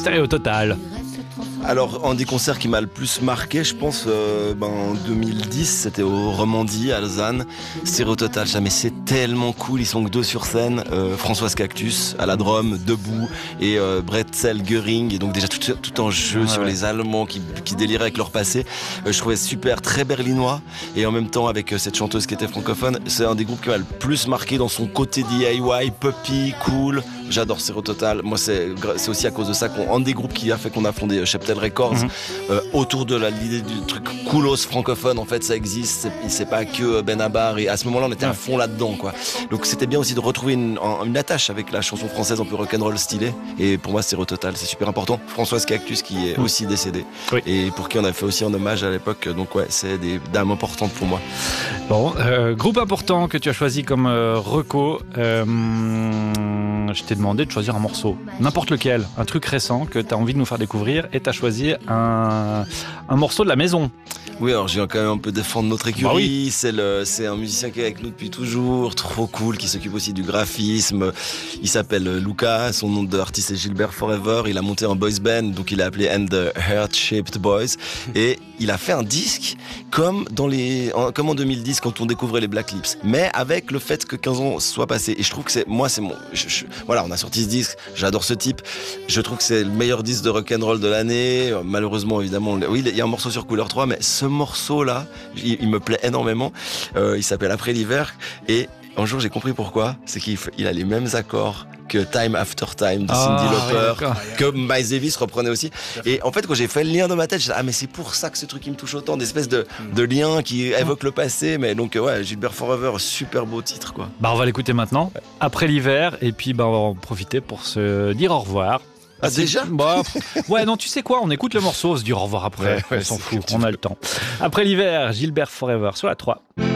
Stéréo Total. Alors, un des concerts qui m'a le plus marqué, je pense, en 2010, c'était au Romandie, à Lausanne. Stéréo Total, mais c'est tellement cool, ils sont que 2 sur scène. Françoise Cactus, à la drum, debout, et Bretzel Göring, et donc déjà tout en jeu sur les Allemands qui déliraient avec leur passé. Je trouvais super, très berlinois, et en même temps avec cette chanteuse qui était francophone. C'est un des groupes qui m'a le plus marqué dans son côté DIY, puppy, cool. J'adore Stéréo Total. Moi, c'est aussi à cause de ça un des groupes qui a fait qu'on a fondé Cheptel Records, autour de l'idée du truc coolos francophone. En fait, ça existe. C'est pas que Benabar. Et à ce moment-là, on était à fond là-dedans, quoi. Donc, c'était bien aussi de retrouver une attache avec la chanson française un peu rock'n'roll stylée. Et pour moi, Stéréo Total, c'est super important. Françoise Cactus, qui est aussi décédée. Oui. Et pour qui on a fait aussi un hommage à l'époque. Donc, ouais, c'est des dames importantes pour moi. Bon, groupe important que tu as choisi comme reco. Je t'ai demandé de choisir un morceau, n'importe lequel, un truc récent que tu as envie de nous faire découvrir, et tu as choisi un morceau de la maison. Oui, alors je viens quand même un peu défendre notre écurie. Bah oui. C'est un musicien qui est avec nous depuis toujours, trop cool, qui s'occupe aussi du graphisme. Il s'appelle Luca, son nom d'artiste est Gilbert Forever. Il a monté un boys band, donc il a appelé And the Heart-Shaped Boys. Et il a fait un disque comme en 2010 quand on découvrait les Black Lips, mais avec le fait que 15 ans soient passés. Et je trouve que voilà, on a sorti ce disque, j'adore ce type. Je trouve que c'est le meilleur disque de rock'n'roll de l'année. Malheureusement, évidemment, oui, il y a un morceau sur Couleur 3, mais ce morceau-là, il me plaît énormément. Il s'appelle Après l'hiver, et un jour j'ai compris pourquoi. C'est qu'il a les mêmes accords que Time After Time de Cyndi Lauper, que Miles Davis reprenait aussi. Et en fait, quand j'ai fait le lien dans ma tête, j'ai dit, mais c'est pour ça que ce truc il me touche autant, d'espèces de liens qui évoquent le passé. Mais donc ouais, Gilbert Forever, super beau titre, quoi. On va l'écouter maintenant, Après l'hiver, et puis on va en profiter pour se dire au revoir. Ah, déjà ? Ouais, non, tu sais quoi, on écoute le morceau, on se dit au revoir après, on s'en fout, on a le temps. Après l'hiver, Gilbert Forever sur la 3.